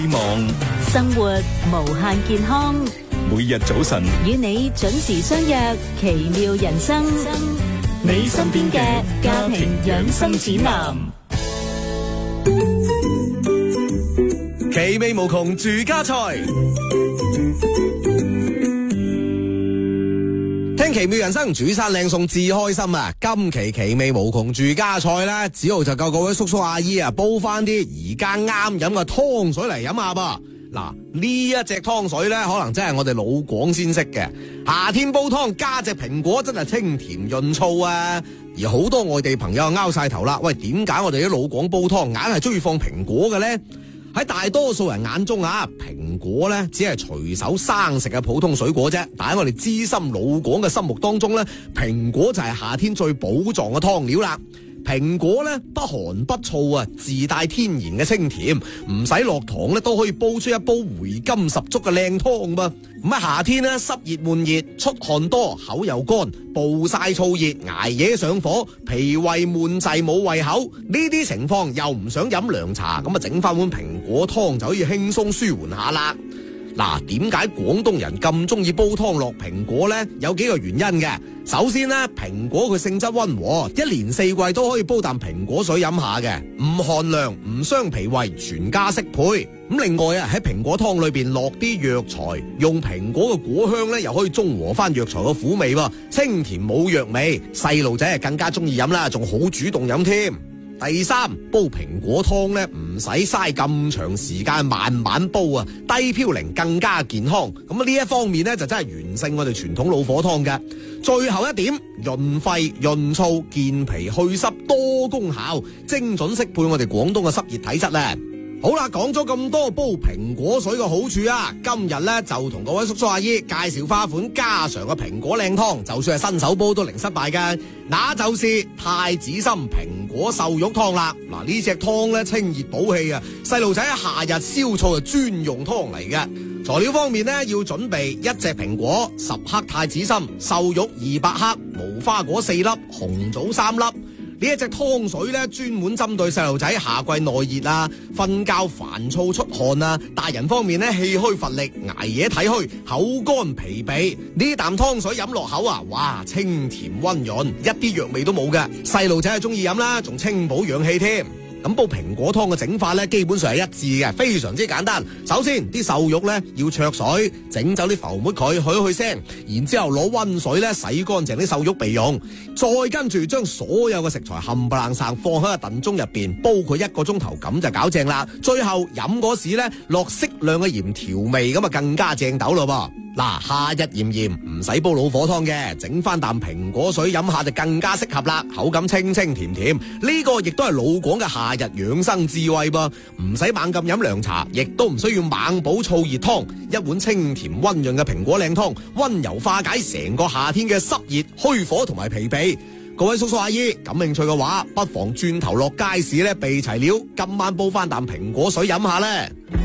希望生活無限健康， 每日早晨與你準時相約奇妙人生，你身邊嘅家庭養生指南。 奇味無窮住家菜，聽奇妙人生煮餐靚餸至開心啊！今期奇味無窮住家菜咧，只要就夠各位叔叔阿姨啊，煲翻啲而家啱飲嘅湯水嚟飲下噃。嗱，呢一隻湯水咧，可能真係我哋老廣先識嘅。夏天煲湯加隻蘋果，真係清甜潤燥啊！而好多外地朋友拗晒頭啦，喂，點解我哋啲老廣煲湯硬係中意放蘋果嘅咧？喺大多數人眼中啊，蘋果咧只係隨手生食嘅普通水果啫。但喺我哋資深老廣嘅心目當中咧，蘋果就係夏天最寶藏嘅湯料啦。蘋果咧不寒不燥啊，自帶天然嘅清甜，唔使落糖咧都可以煲出一煲回甘十足嘅靚湯噃。咁喺夏天咧濕熱悶熱，出汗多，口又乾，暴曬燥熱，挨夜上火，脾胃悶滯冇胃口，呢啲情況又唔想飲涼茶，咁啊整翻碗蘋果湯就可以輕鬆舒緩下啦。嗱，點解廣東人咁中意煲湯落蘋果呢？有幾個原因嘅。首先呢，蘋果佢性質溫和，一年四季都可以煲啖蘋果水飲下嘅，唔寒涼，唔傷脾胃，全家適配。咁另外啊，喺蘋果湯裏邊落啲藥材，用蘋果嘅果香咧，又可以中和翻藥材嘅苦味喎，清甜冇藥味，細路仔啊更加中意飲啦，仲好主動飲添。第三，煲蘋果湯咧唔使嘥咁長時間，慢慢煲啊，低嘌呤更加健康。咁呢一方面咧就真係完勝我哋傳統老火湯嘅。最後一點，潤肺潤燥健脾祛濕多功效，精準適配我哋廣東嘅濕熱體質咧。好啦，講咗咁多煲蘋果水嘅好處啊，今日咧就同各位叔叔阿姨介紹翻一款家常嘅蘋果靚湯，就算係新手煲都零失敗嘅，那就是太子參蘋果瘦肉湯啦。嗱，呢隻湯咧清熱補氣啊，細路仔喺夏日消燥就專用湯嚟嘅。材料方面呢，要準備一隻蘋果、10克太子參、瘦肉200克、無花果4粒、紅棗3粒。呢一隻湯水咧，專門針對細路仔夏季內熱啊、瞓覺煩躁出汗啊，大人方面咧氣虛乏力、捱夜體虛、口乾疲憊，呢啖湯水飲落口啊，哇，清甜溫潤，一啲藥味都冇嘅，細路仔係中意飲啦，仲清補養氣添。咁煲蘋果湯嘅整法咧，基本上係一致嘅，非常之簡單。首先啲瘦肉咧要焯水，整走啲浮沫佢，去腥，然之後攞溫水咧洗乾淨啲瘦肉備用。再跟住將所有嘅食材冚唪唥放喺個燉盅入邊，煲佢1個鐘頭，咁就搞正啦。最後飲嗰時咧落適量嘅鹽調味，咁啊更加正斗咯噃。嗱，夏日炎炎唔使煲老火湯嘅，整翻啖蘋果水飲下就更加適合啦，口感清清甜甜。呢個亦都係老廣嘅夏日養生智慧噃，唔使猛咁飲涼茶，亦都唔需要猛補燥熱湯，一碗清甜溫潤嘅蘋果靚湯，溫柔化解成個夏天嘅濕熱虛火同埋疲憊。各位叔叔阿姨感興趣嘅話，不妨轉頭落街市咧備齊料，今晚煲翻啖蘋果水飲下咧。